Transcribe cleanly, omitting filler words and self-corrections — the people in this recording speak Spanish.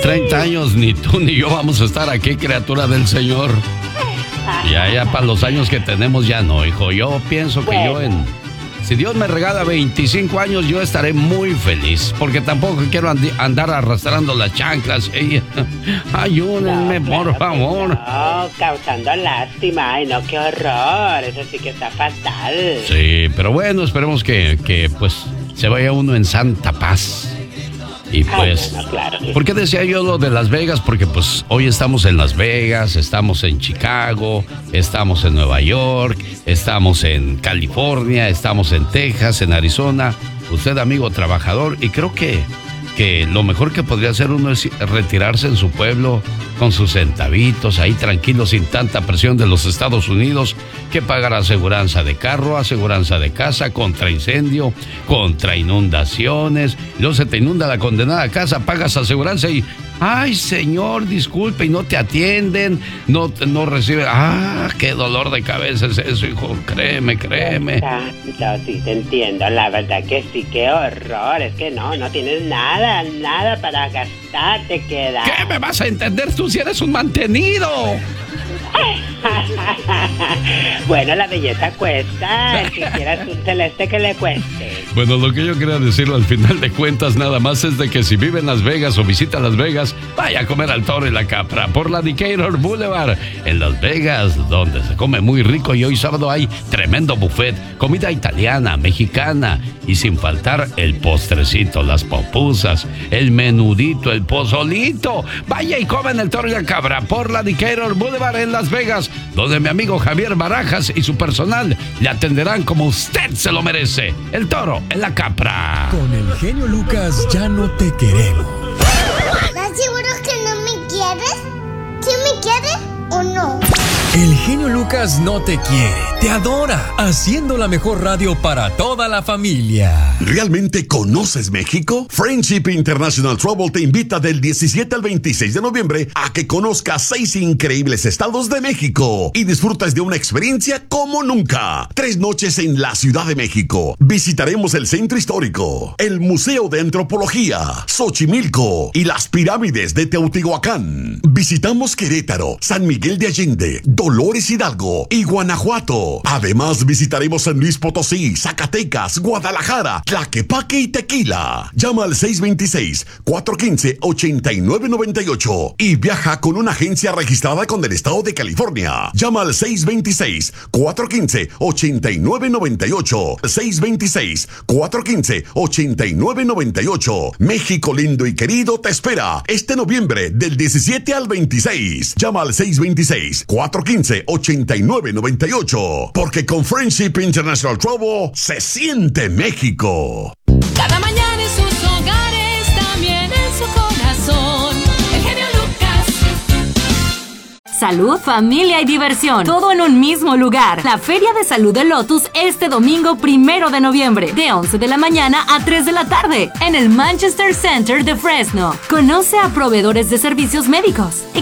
30 años ni tú ni yo vamos a estar aquí, criatura del Señor. Ya para los años que tenemos ya no, hijo. Yo pienso que si Dios me regala 25 años, yo estaré muy feliz. Porque tampoco quiero andar arrastrando las chanclas. Ayúdenme, por favor. No, causando lástima. Ay, no, qué horror. Eso sí que está fatal. Sí, pero bueno, esperemos que pues se vaya uno en santa paz. Y pues, bueno, claro. ¿por qué decía yo lo de Las Vegas? Porque pues hoy estamos en Las Vegas, estamos en Chicago, estamos en Nueva York, estamos en California, estamos en Texas, en Arizona. Usted, amigo trabajador, y creo que lo mejor que podría hacer uno es retirarse en su pueblo con sus centavitos, ahí tranquilo, sin tanta presión de los Estados Unidos, que pagar aseguranza de carro, aseguranza de casa, contra incendio, contra inundaciones. Luego se te inunda la condenada casa, pagas aseguranza y... Ay, señor, disculpe, y no te atienden, no reciben... qué dolor de cabeza es eso, hijo, créeme. Sí, te entiendo, la verdad que sí, qué horror, es que no tienes nada para gastar, te queda. ¿Qué me vas a entender tú si eres un mantenido? Bueno, la belleza cuesta, si quieras un celeste que le cueste. Bueno, lo que yo quería decirlo al final de cuentas nada más es de que si vive en Las Vegas o visita Las Vegas, vaya a comer al Toro y la Capra por la Decatur Boulevard en Las Vegas, donde se come muy rico y hoy sábado hay tremendo buffet, comida italiana, mexicana y sin faltar el postrecito, las pupusas, el menudito, el pozolito. Vaya y comen el Toro y la Capra por la Decatur Boulevard en Las Vegas, donde mi amigo Javier Barajas y su personal le atenderán como usted se lo merece. El Toro en la Capra. Con el genio Lucas ya no te queremos. ¿Estás seguro que no me quieres? ¿Sí me quieres o no? El genio Lucas no te quiere, te adora, haciendo la mejor radio para toda la familia. ¿Realmente conoces México? Friendship International Travel te invita del 17 al 26 de noviembre a que conozcas 6 increíbles estados de México y disfrutas de una experiencia como nunca. 3 noches en la Ciudad de México. Visitaremos el Centro Histórico, el Museo de Antropología, Xochimilco y las pirámides de Teotihuacán. Visitamos Querétaro, San Miguel de Allende, Dolores Hidalgo y Guanajuato. Además visitaremos San Luis Potosí, Zacatecas, Guadalajara, Tlaquepaque y Tequila. Llama al 626-415-8998 y viaja con una agencia registrada con el estado de California. Llama al 626-415-8998. 626-415-8998. México lindo y querido te espera este noviembre del 17 al 26. Llama al 626-415-8998. Porque con Friendship International Travel se siente México. Cada mañana en sus hogares, también en su corazón. El genio Lucas. Salud, familia y diversión, todo en un mismo lugar. La Feria de Salud de Lotus este domingo 1 de noviembre, de 11 de la mañana a 3 de la tarde, en el Manchester Center de Fresno. Conoce a proveedores de servicios médicos,